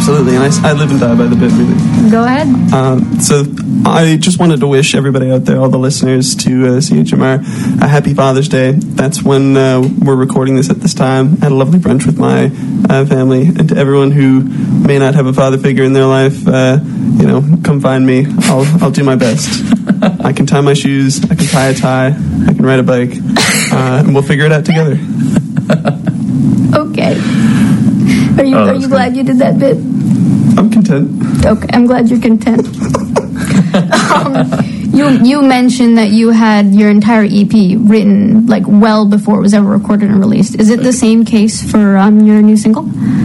absolutely. And I live and die by the bit, really. Go ahead. So I just wanted to wish everybody out there, all the listeners to CHMR, a happy Father's Day. That's when we're recording this at this time. I had a lovely brunch with my family. And to everyone who may not have a father figure in their life, come find me. I'll do my best. I can tie my shoes. I can tie a tie. I can ride a bike. And we'll figure it out together. Okay. Are you glad you did that bit? I'm content. Okay, I'm glad you're content. You mentioned that you had your entire EP written like well before it was ever recorded and released. Is it the same case for your new single?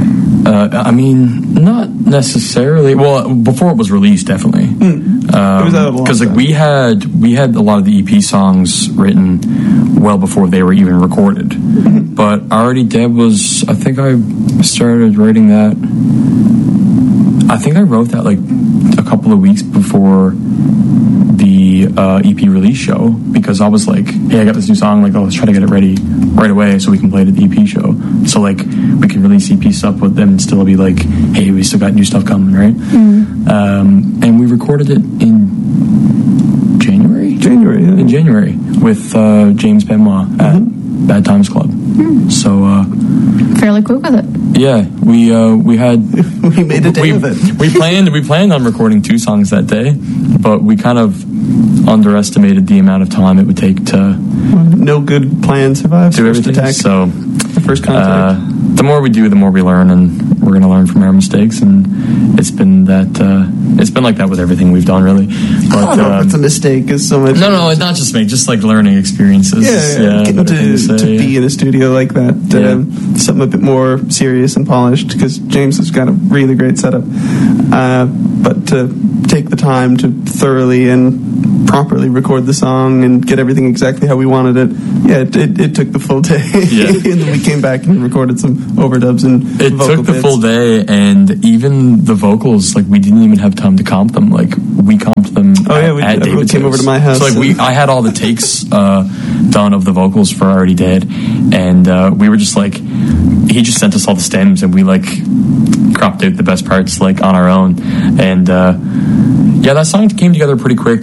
Not necessarily. Well, before it was released, definitely. Because we had a lot of the EP songs written well before they were even recorded. But Already Dead was, I think I started writing that. I think I wrote that like a couple of weeks before the EP release show, because I was like, hey, I got this new song, like, let's try to get it ready right away so we can play it at the EP show. So like we can release EP stuff with them and still be like, hey, we still got new stuff coming, right? And we recorded it in January, yeah. In January with James Benoit at Bad Times Club. So fairly quick with it. Yeah, we had we made a day of it. We planned on recording 2 songs that day, but we kind of underestimated the amount of time it would take to. No good plan survives do first everything. attack. So the first contact. The more we do, the more we learn, and we're going to learn from our mistakes. And it's been that. It's been like that with everything we've done, really. But, I don't know if it's a mistake. It's so much. No, it's not just me. Just like learning experiences. Yeah, getting to be in a studio like that. Something a bit more serious and polished, because James has got a really great setup. But to take the time to thoroughly and properly record the song and get everything exactly how we wanted it, it took the full day. And then we came back and recorded some overdubs and it vocal took the bits. full day, and even the vocals, like, we didn't even have time to comp them. Like, we comped them at David's came over to my house. So like I had all the takes done of the vocals for Already Dead, and we were just like, he just sent us all the stems, and we like cropped out the best parts like on our own. And that song came together pretty quick.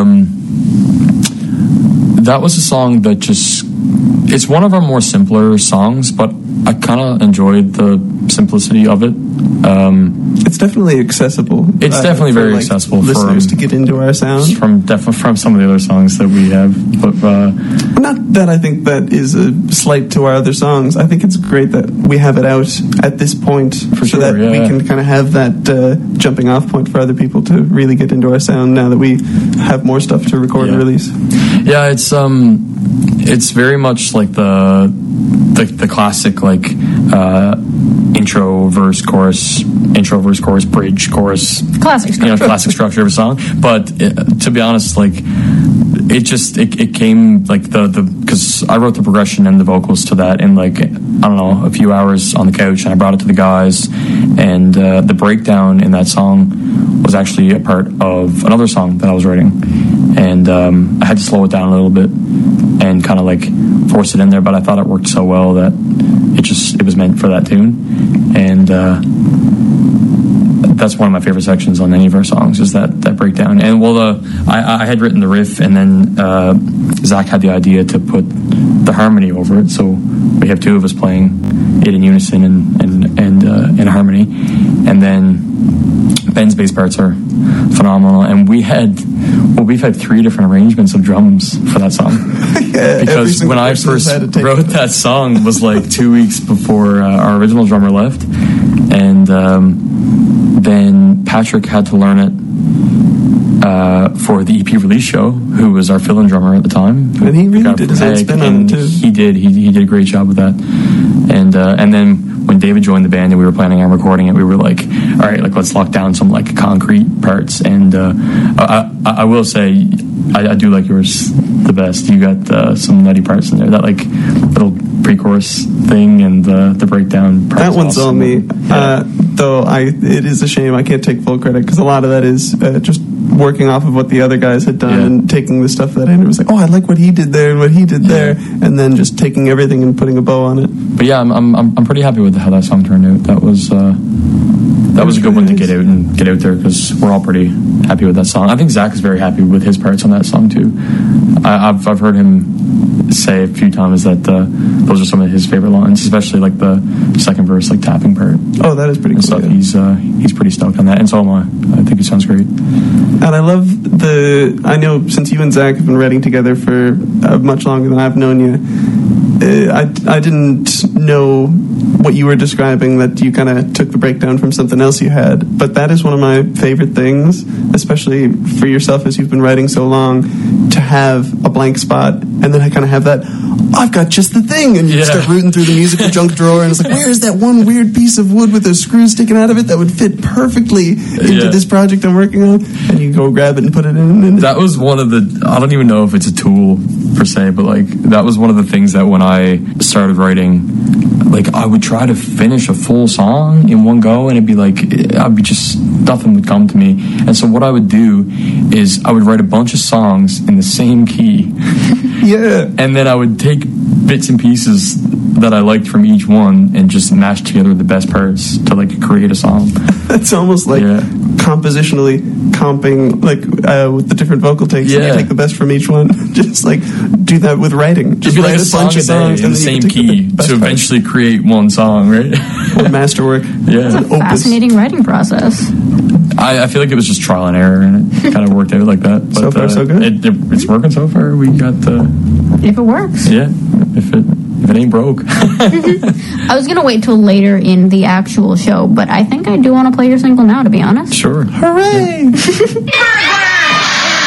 That was a song that just, it's one of our more simpler songs, but I kind of enjoyed the simplicity of it. It's definitely accessible. It's definitely very accessible for listeners to get into our sound. From some of the other songs that we have. But not that I think that is a slight to our other songs. I think it's great that we have it out at this point, so that we can kind of have that jumping off point for other people to really get into our sound now that we have more stuff to record and release. Yeah, it's very much like the classic like intro verse chorus, bridge chorus, classic structure. Classic structure of a song. But to be honest, like it came like because I wrote the progression and the vocals to that in like, I don't know, a few hours on the couch, and I brought it to the guys, and the breakdown in that song was actually a part of another song that I was writing, and I had to slow it down a little bit and kind of like force it in there, but I thought it worked so well that it was meant for that tune. And that's one of my favorite sections on any of our songs, is that breakdown. And I had written the riff, and then Zach had the idea to put the harmony over it, so we have 2 of us playing it in unison and in harmony. And then Ben's bass parts are phenomenal, and we've had 3 different arrangements of drums for that song. Because when I first wrote that song was like 2 weeks before our original drummer left, and then Patrick had to learn it for the EP release show, who was our fill-in drummer at the time. And he really did his own spin on it too. He did a great job with that. And then when David joined the band and we were planning on recording it, we were like, all right, like, let's lock down some like concrete parts. And I will say, I do like yours the best. You got some nutty parts in there. That like little pre-chorus thing and the breakdown part. That one's awesome. on me. Though it is a shame I can't take full credit, because a lot of that is just working off of what the other guys had done and taking the stuff that in. It was like, oh, I like what he did there and what he did there, and then just taking everything and putting a bow on it. But yeah, I'm pretty happy with how that song turned out. That was a good one to get out there, because we're all pretty happy with that song. I think Zach is very happy with his parts on that song too. I've heard him say a few times that those are some of his favorite lines, especially like the second verse, like tapping part. Oh, that is pretty cool. Stuff. Yeah. He's pretty stoked on that, and so am I. I think he sounds great. And I love I know since you and Zach have been writing together for much longer than I've known you, I didn't know what you were describing, that you kind of took the breakdown from something else you had. But that is one of my favorite things, especially for yourself as you've been writing so long, to have a blank spot and then I kind of have that, I've got just the thing, and you start rooting through the musical junk drawer, and it's like, where is that one weird piece of wood with a screw sticking out of it that would fit perfectly into this project I'm working on? And you go grab it and put it in. And that was one of the, I don't even know if it's a tool per se, but like that was one of the things that when I started writing, like I would try to finish a full song in one go, and it'd be like, nothing would come to me. And so what I would do is I would write a bunch of songs in the same key. And then I would take bits and pieces that I liked from each one and just mash together the best parts to like create a song. It's almost like compositionally comping, like with the different vocal takes. And you take the best from each one. Just like do that with writing. Just write a bunch of songs in the same key to eventually create one song, right? Or masterwork. It's a fascinating writing process. I feel like it was just trial and error, and it kind of worked out like that. But, so far, so good. It's working so far. We got if it works. Yeah, if it ain't broke. I was gonna wait till later in the actual show, but I think I do want to play your single now, to be honest. Sure. Hooray!